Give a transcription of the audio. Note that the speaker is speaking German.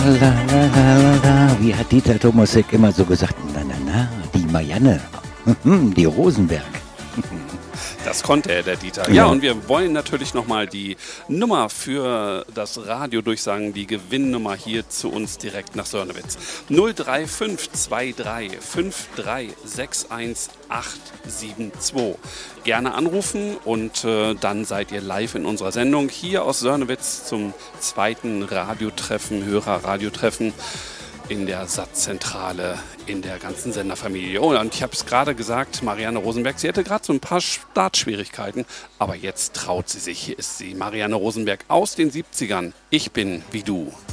la, la, la, la. Wie hat Dieter Thomasek immer so gesagt? Na, na, na, die Marianne, die Rosenberg. Das konnte er, der Dieter. Ja, und wir wollen natürlich nochmal die Nummer für das Radio durchsagen, die Gewinnnummer hier zu uns direkt nach Sörnewitz. 03523 5361872. Gerne anrufen und dann seid ihr live in unserer Sendung hier aus Sörnewitz zum zweiten Radiotreffen, Hörer-Radiotreffen in der Satzzentrale in der ganzen Senderfamilie. Oh, und ich habe es gerade gesagt, Marianne Rosenberg, sie hatte gerade so ein paar Startschwierigkeiten, aber jetzt traut sie sich. Hier ist sie, Marianne Rosenberg aus den 70ern. Ich bin wie du.